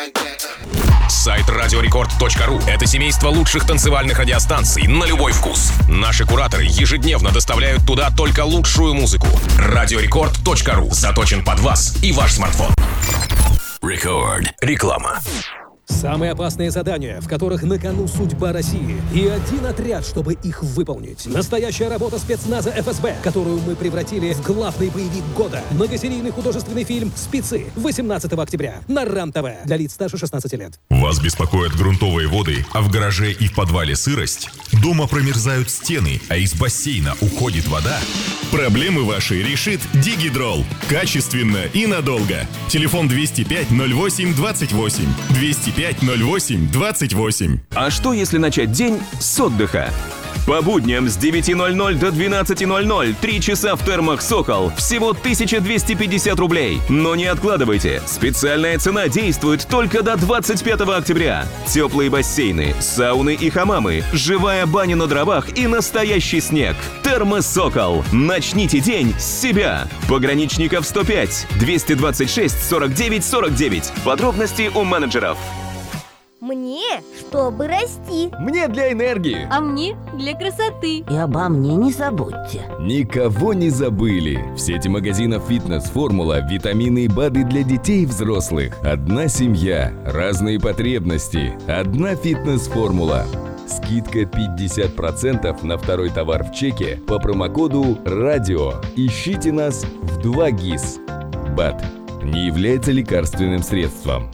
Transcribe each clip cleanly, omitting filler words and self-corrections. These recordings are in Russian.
Сайт радиорекорд.ру – это семейство лучших танцевальных радиостанций на любой вкус. Наши кураторы ежедневно доставляют туда только лучшую музыку. Радиорекорд.ру заточен под вас и ваш смартфон. Рекорд. Реклама. Самые опасные задания, в которых на кону судьба России. И один отряд, чтобы их выполнить. Настоящая работа спецназа ФСБ, которую мы превратили в главный боевик года. Многосерийный художественный фильм «Спецы» 18 октября на РАН-ТВ. Для лиц старше 16 лет. Вас беспокоят грунтовые воды, а в гараже и в подвале сырость? Дома промерзают стены, а из бассейна уходит вода? Проблемы ваши решит Дигидрол. Качественно и надолго. Телефон 205-08-28. 205-08-28. А что, если начать день с отдыха? По будням с 9:00 до 12:00 3 часа в термах «Сокол». Всего 1250 рублей. Но не откладывайте. Специальная цена действует только до 25 октября. Теплые бассейны, сауны и хамамы, живая баня на дровах и настоящий снег. Термы «Сокол». Начните день с себя. Пограничников 105 226 49 49. Подробности у менеджеров. Мне, чтобы расти. Мне для энергии. А мне для красоты. И обо мне не забудьте. Никого не забыли. В сети магазинов «Фитнес-формула» витамины и БАДы для детей и взрослых. Одна семья, разные потребности. Одна «Фитнес-формула». Скидка 50% на второй товар в чеке по промокоду «Радио». Ищите нас в 2 ГИС. БАД не является лекарственным средством.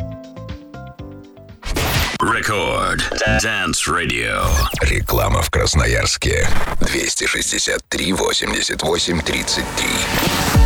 Рекорд. Dance Radio. Реклама в Красноярске. 263 88 33.